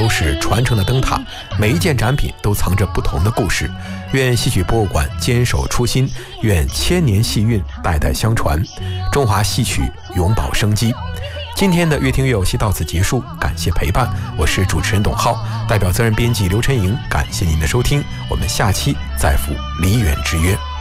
都是传承的灯塔，每一件展品都藏着不同的故事。愿戏曲博物馆坚守初心，愿千年戏韵代代相传，中华戏曲永葆生机。今天的越听越有戏到此结束，感谢陪伴，我是主持人董浩，代表责任编辑刘晨莹，感谢您的收听，我们下期再赴梨园之约。